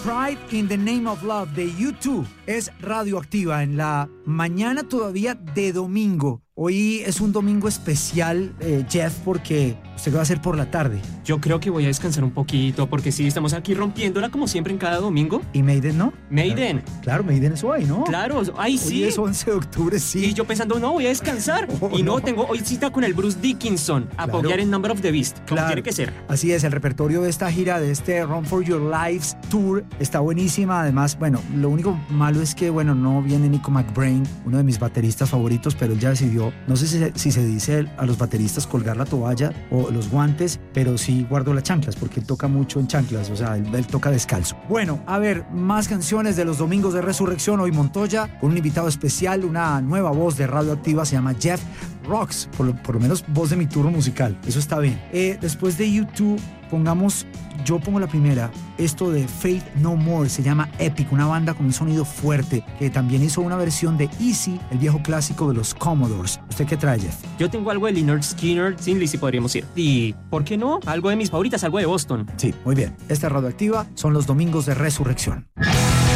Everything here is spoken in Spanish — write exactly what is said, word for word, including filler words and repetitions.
Pride in the Name of Love de U dos es radioactiva en la mañana todavía de domingo. Hoy es un domingo especial, eh, Jeff, porque usted qué va a hacer por la tarde. Yo creo que voy a descansar un poquito, porque sí, estamos aquí rompiéndola como siempre en cada domingo. ¿Y Maiden no? Maiden. Claro, claro, Maiden es hoy, ¿no? Claro, ay sí. Hoy es once de octubre, sí. Y yo pensando, no, voy a descansar. Oh, y no, no, tengo hoy cita con el Bruce Dickinson a Claro. apoyar en Number of the Beast, como Claro. tiene que ser. Así es, el repertorio de esta gira, de este Run for Your Lives Tour, está buenísima. Además, bueno, lo único malo es que, bueno, no viene Nico McBrain, uno de mis bateristas favoritos, pero él ya decidió, no sé si se, si se dice a los bateristas colgar la toalla o los guantes, pero sí guardo las chanclas, porque él toca mucho en chanclas, o sea, él, él toca descalzo. Bueno, a ver, más canciones de los domingos de Resurrección. Hoy Montoya, con un invitado especial, una nueva voz de Radioactiva, se llama Jeff Rocks, por lo, por lo menos voz de mi turno musical, eso está bien. Eh, después de U dos, pongamos, yo pongo la primera, esto de Faith No More, se llama Epic, una banda con un sonido fuerte, que también hizo una versión de Easy, el viejo clásico de los Commodores. ¿Usted qué trae, Jeff? Yo tengo algo de Lynyrd Skynyrd, sin Lizzy podríamos ir. Y, ¿por qué no? Algo de mis favoritas, algo de Boston. Sí, muy bien. Esta es Radioactiva, son los domingos de Resurrección.